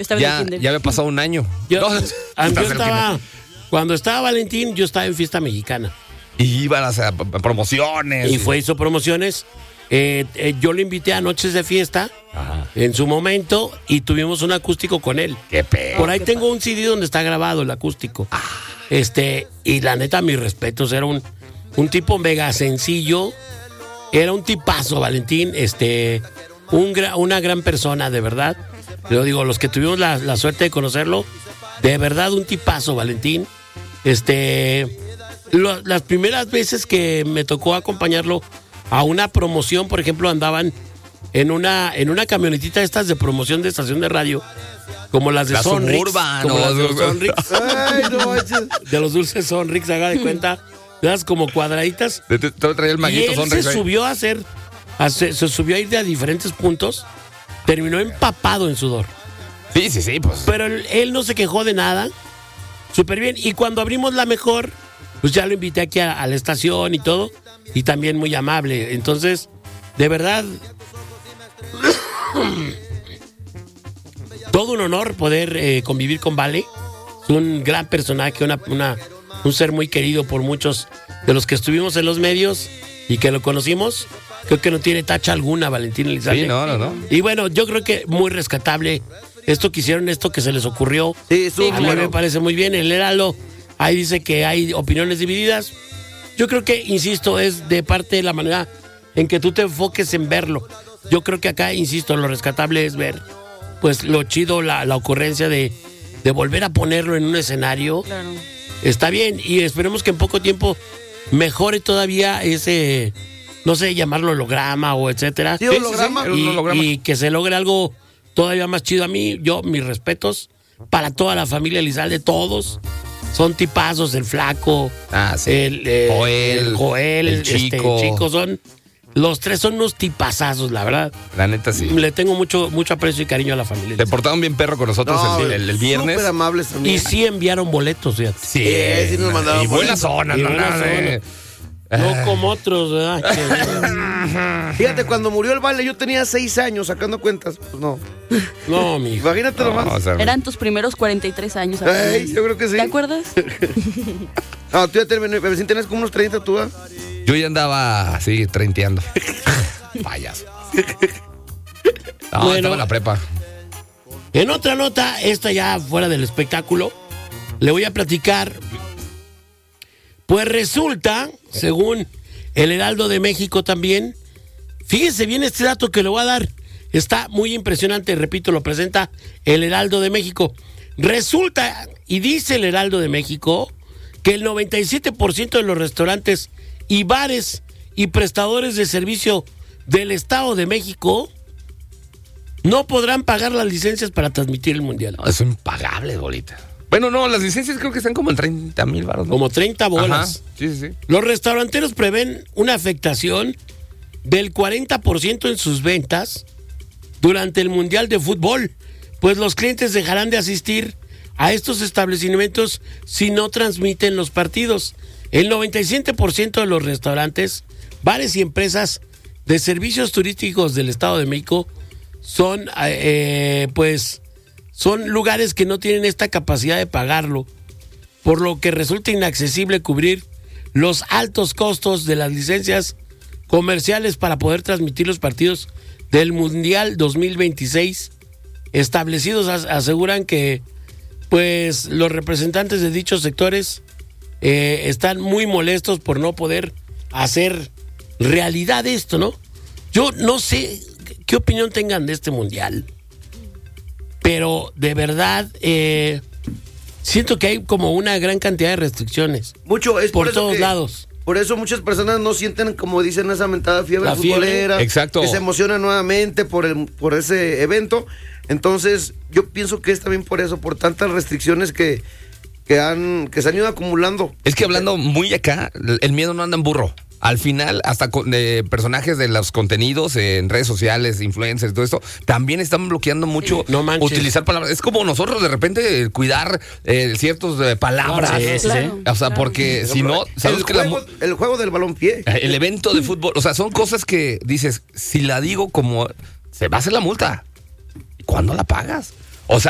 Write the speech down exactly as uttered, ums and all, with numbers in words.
Estaba ya, en el ya había pasado un año. Yo, No, yo estaba, cuando estaba Valentín, yo estaba en Fiesta Mexicana. Y iban a hacer promociones. Y fue, hizo promociones. Eh, eh, yo lo invité a Noches de Fiesta Ajá. en su momento y tuvimos un acústico con él. Qué pedo. Por ahí qué tengo un C D donde está grabado el acústico. Este, y la neta, mis respetos, era un, un tipo mega sencillo. Era un tipazo, Valentín. Este, un gra- una gran persona, de verdad. Lo digo, los que tuvimos la, la suerte de conocerlo, de verdad, un tipazo, Valentín. Este, lo- las primeras veces que me tocó acompañarlo a una promoción, por ejemplo, andaban en una en una camionetita estas de promoción de estación de radio, como las de La Sonrix, Suburban, como o- las de los Sonrix, Ay, no manches. de los dulces Sonrix, haga de cuenta, las como cuadraditas. Te, te, te traía el Y maguito él Sonrix se ahí. subió a hacer, a se, se subió a ir de a diferentes puntos, terminó empapado en sudor. Sí, sí, sí, pues. Pero él, él no se quejó de nada, súper bien. Y cuando abrimos La Mejor, pues ya lo invité aquí a, a la estación y todo, y también muy amable. Entonces, de verdad, todo un honor poder eh, convivir con Vale. Es un gran personaje, una, una, un ser muy querido por muchos de los que estuvimos en los medios y que lo conocimos. Creo que no tiene tacha alguna, Valentín Elizalde. Sí, no, no, no. Y bueno, yo creo que muy rescatable esto que hicieron, esto que se les ocurrió. Sí, estuvo A mí bueno. me parece muy bien. El Heraldo, ahí dice que hay opiniones divididas. Yo creo que, insisto, es de parte de la manera en que tú te enfoques en verlo. Yo creo que acá, insisto, lo rescatable es ver, pues, lo chido, la, la ocurrencia de, de volver a ponerlo en un escenario. Claro. Está bien, y esperemos que en poco tiempo mejore todavía ese, no sé, llamarlo holograma o etcétera. Sí, holograma. sí, sí. Y, Un holograma. y que se logre algo todavía más chido. A mí, yo, mis respetos para toda la familia Elizalde, todos. Son tipazos, el flaco, Ah, sí. el, eh, Joel, el Joel, el este, Chico. Chico, son, los tres son unos tipazazos, la verdad. La neta, sí. Le tengo mucho, mucho aprecio y cariño a la familia Se Elizalde. portaron bien perro con nosotros No, el, el- el viernes. Súper amables también. Y sí enviaron boletos, fíjate. Sí, Eh, sí nos mandaron y buena boletos. zona, Y no, buena nada de- zona. No como otros, ¿verdad? Que- Fíjate, cuando murió el Vale, yo tenía seis años sacando cuentas. Pues no. no, mi hijo. Imagínate No, nomás. o sea, Eran tus primeros cuarenta y tres años. Ay, yo creo que sí. ¿Te acuerdas? No, tú ya terminé. Pero sí tenías como unos treinta, tú, ¿ah? yo ya andaba así, treinteando. Payaso. No, Bueno. estaba en la prepa. En otra nota, esta ya fuera del espectáculo, le voy a platicar. Pues resulta, según el Heraldo de México también, fíjese bien este dato que le voy a dar. Está muy impresionante, repito, lo presenta el Heraldo de México. Resulta, y dice el Heraldo de México, que el noventa y siete por ciento de los restaurantes y bares y prestadores de servicio del Estado de México no podrán pagar las licencias para transmitir el Mundial. No, es impagable, bolita. Bueno, no, las licencias creo que están como en treinta mil baros. ¿no? Como treinta bolas. Ajá, sí, sí, sí. Los restauranteros prevén una afectación del cuarenta por ciento en sus ventas durante el Mundial de Fútbol, pues los clientes dejarán de asistir a estos establecimientos si no transmiten los partidos. El noventa y siete por ciento de los restaurantes, bares y empresas de servicios turísticos del Estado de México son, eh, pues, son lugares que no tienen esta capacidad de pagarlo, por lo que resulta inaccesible cubrir los altos costos de las licencias comerciales para poder transmitir los partidos del Mundial dos mil veintiséis. Establecidos as- aseguran que, pues, los representantes de dichos sectores eh, están muy molestos por no poder hacer realidad esto, ¿no? Yo no sé qué opinión tengan de este Mundial, pero de verdad eh, siento que hay como una gran cantidad de restricciones Mucho, es por, por eso todos que- lados. Por eso muchas personas no sienten, como dicen, esa mentada fiebre La fiebre. futbolera. Exacto. Que se emocionan nuevamente por, el, por ese evento. Entonces, yo pienso que es también por eso, por tantas restricciones que, que, han, que se han ido acumulando. Es que hablando muy acá, el miedo no anda en burro. Al final, hasta con, de personajes de los contenidos en redes sociales, influencers, todo esto, también están bloqueando mucho No manches. utilizar palabras. Es como nosotros de repente cuidar eh, ciertas eh, palabras. Claro, sí, sí, Claro, O sea, claro. porque si no, sabes el, que la juego, mu- el juego del balón pie. el evento de fútbol, o sea, son cosas que dices, si la digo como, se va a hacer la multa. ¿Cuándo la pagas?